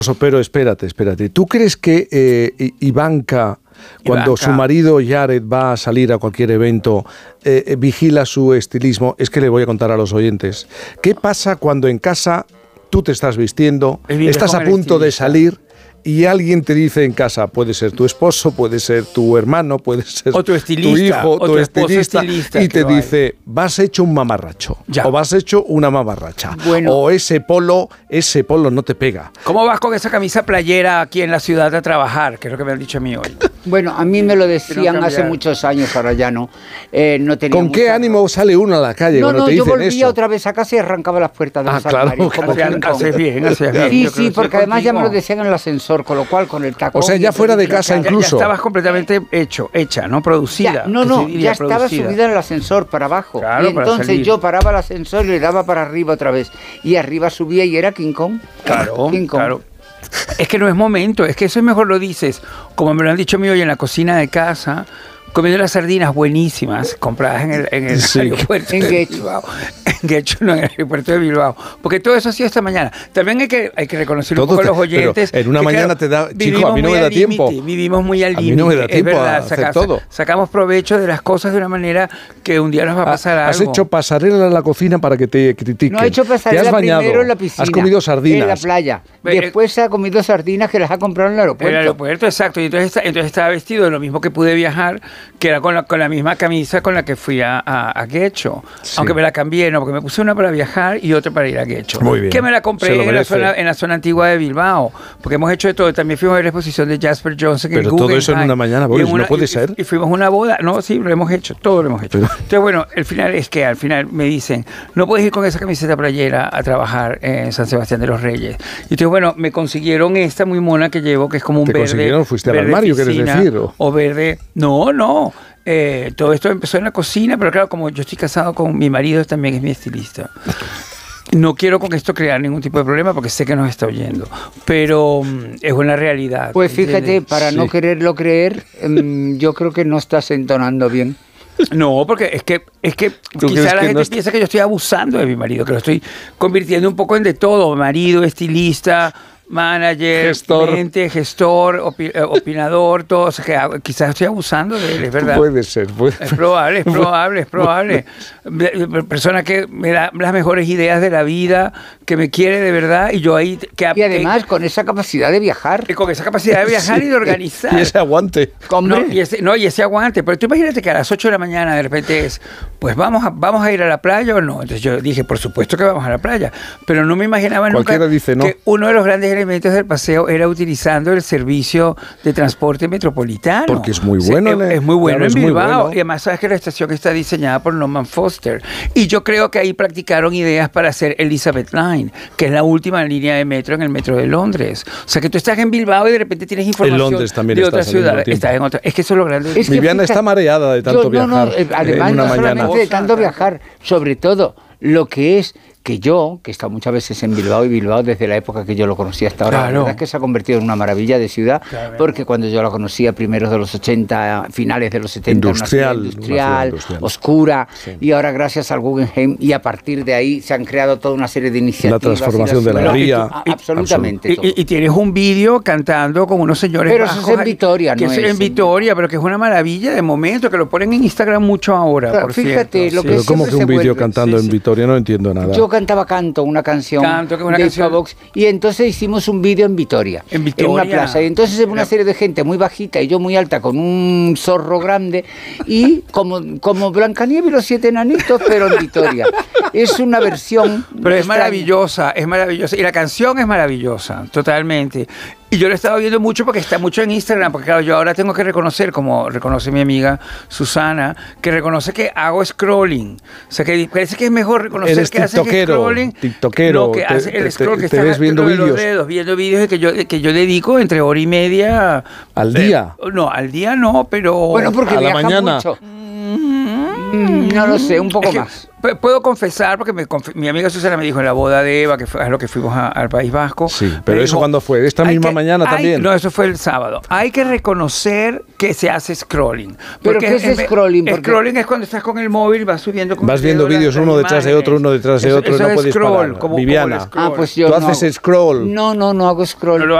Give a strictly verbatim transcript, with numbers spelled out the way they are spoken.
Pero espérate, espérate. ¿Tú crees que eh, Ivanka, cuando Ivanka. su marido Jared va a salir a cualquier evento, eh, vigila su estilismo? Es que le voy a contar a los oyentes. ¿Qué pasa cuando en casa tú te estás vistiendo, estás a punto de salir y alguien te dice en casa, puede ser tu esposo, puede ser tu hermano, puede ser o tu, estilista, tu hijo, o tu, tu estilista, estilista, y te dice, vas hecho un mamarracho, ya. o vas hecho una mamarracha, bueno. o ese polo, ese polo no te pega. ¿Cómo vas con esa camisa playera aquí en la ciudad a trabajar? Que es lo que me han dicho a mí hoy. Bueno, a mí me lo decían hace muchos años, ahora ya no. Eh, no tenía ¿Con qué ánimo sale uno a la calle no, cuando no, te dicen eso? No, yo volvía otra vez a casa y arrancaba las puertas de ah, los claro, armarios. Como haces bien, haces bien. Sí, sí, porque además ya me lo decían en el ascensor, con lo cual con el tacón... O sea, ya fuera de casa incluso. Ya, ya estabas completamente hecho, hecha, ¿no? Producida. Ya, no, no, ya estaba producida. subida en el ascensor para abajo. Claro, y entonces yo paraba el ascensor y le daba para arriba otra vez. Y arriba subía y era King Kong. Claro, King Kong. claro. Es que no es momento, es que eso es mejor lo dices, como me lo han dicho a mí hoy en la cocina de casa, comiendo las sardinas buenísimas compradas en el, en el sí. aeropuerto en de Bilbao. En Guecho, no, en el aeropuerto de Bilbao. Porque todo eso ha sido esta mañana. También hay que, hay que reconocer todo un poco a los oyentes. En una mañana claro, te da... Chico, a mí no me da tiempo. Vivimos muy al límite. A mí no me da tiempo verdad, a hacer saca, todo. Sacamos provecho de las cosas de una manera que un día nos va a pasar ha, algo. Has hecho pasarela en la cocina para que te critiquen. No, ha hecho pasarela te has bañado, primero en la piscina. Has comido sardinas. En la playa. Después ha comido sardinas que las ha comprado en el aeropuerto. En el aeropuerto, exacto. Y entonces, entonces estaba vestido de lo mismo que pude viajar, que era con la, con la misma camisa con la que fui a, a, a Guecho. Sí. Aunque me la cambié, no, porque me puse una para viajar y otra para ir a Guecho. Muy bien. Que me la compré en la, zona, en la zona antigua de Bilbao. Porque hemos hecho de todo. También fuimos a ver la exposición de Jasper Johnson en Pero Guggenheim. todo eso en una mañana, Boris, una, no puede y, ser. Y fuimos a una boda. No, sí, lo hemos hecho. Todo lo hemos hecho. Pero... Entonces, bueno, el final es que al final me dicen, no puedes ir con esa camiseta playera a trabajar en San Sebastián de los Reyes. Y entonces, bueno, me consiguieron esta muy mona que llevo, que es como un ¿Te verde. consiguieron? ¿Fuiste al armario, quieres decir? ¿O, o verde? No, no. Eh, todo esto empezó en la cocina, pero claro, como yo estoy casado con mi marido, también es mi estilista. No quiero con esto crear ningún tipo de problema porque sé que nos está oyendo, pero um, es una realidad. Pues fíjate, ¿entiendes? Para sí. no quererlo creer, um, yo creo que no estás entonando bien. No, porque es que es que quizá la que gente no piensa que yo estoy abusando de mi marido, que lo estoy convirtiendo un poco en de todo, marido, estilista, manager, gestor, cliente, gestor, opi opinador, todo. O sea, que quizás estoy abusando de él, es verdad. Puede ser, puede Es probable, es probable, es probable. Persona que me da las mejores ideas de la vida, que me quiere de verdad, y yo ahí... Que, y además con esa capacidad de viajar. Y con esa capacidad de viajar sí, y de organizar. Y ese aguante. No y, ese, no, y ese aguante. Pero tú imagínate que a las ocho de la mañana de repente es, pues vamos a, vamos a ir a la playa o no. Entonces yo dije, por supuesto que vamos a la playa. Pero no me imaginaba nunca dice no. que uno de los grandes elementos del paseo era utilizando el servicio de transporte metropolitano. Porque es muy bueno. O sea, es, es muy bueno claro, en Bilbao. Bueno. Y además sabes que la estación está diseñada por Norman Foster. Y yo creo que ahí practicaron ideas para hacer Elizabeth Line, que es la última línea de metro en el metro de Londres. O sea que tú estás en Bilbao y de repente tienes información en Londres también de otra ciudad. Estás en otra. Es que eso es lo grande. Es que Viviana fíjate, está mareada de tanto yo, viajar. No, no, eh, además, una no mañana. solamente de tanto viajar, sobre todo lo que es que yo, que he estado muchas veces en Bilbao, y Bilbao desde la época que yo lo conocía hasta ahora, claro. la verdad es que se ha convertido en una maravilla de ciudad, claro, porque cuando yo la conocía, primeros de los ochenta, finales de los setenta, industrial, una industrial, industrial, oscura, sí. Y ahora gracias al Guggenheim, y a partir de ahí se han creado toda una serie de iniciativas. La transformación de la ría. Absolutamente. Y, y, y tienes un vídeo cantando con unos señores pero eso es en Vitoria, que no es es en Vitoria, pero que es una maravilla de momento, que lo ponen en Instagram mucho ahora, pero por fíjate, cierto. lo Sí. que pero ¿cómo que un vídeo cantando sí, en Vitoria? No entiendo nada. Yo cantaba canto, una canción Canto, que es una de canción. Box, y entonces hicimos un vídeo en Vitoria, en Vitoria, en una plaza, y entonces una Era... serie de gente muy bajita y yo muy alta con un zorro grande, y como, como Blancanieves y los siete enanitos, pero en Vitoria. Es una versión pero es maravillosa, es maravillosa, y la canción es maravillosa, totalmente. Y yo lo he estado viendo mucho porque está mucho en Instagram, porque claro, yo ahora tengo que reconocer, como reconoce mi amiga Susana, que reconoce que hago scrolling. O sea, que parece que es mejor reconocer Eres que hace scrolling. tiktokero, no, que te, hace el te, scroll te, que te está ves viendo vídeos. los dedos, viendo vídeos que yo, que yo dedico entre hora y media. ¿Al día? Eh, no, al día no, pero... Bueno, porque a la mañana. Mucho. Mm, no lo sé, un poco Es que más. p- puedo confesar, porque me conf- mi amiga Susana me dijo en la boda de Eva, que fue a lo que fuimos a- al País Vasco. Sí, me pero eso dijo, ¿cuándo fue? ¿Esta hay misma que- mañana hay- también? No, eso fue el sábado. Hay que reconocer que se hace scrolling. ¿Pero Porque qué es me- scrolling? Porque- Scrolling es cuando estás con el móvil, vas subiendo con Vas el viendo dedo las- vídeos las uno detrás de otro, imágenes. uno detrás de Eso- otro, eso no es puedes scroll, parar. como- como Viviana. el scroll. Ah, pues yo Tú no haces hago- scroll. No, no, no hago scroll. No lo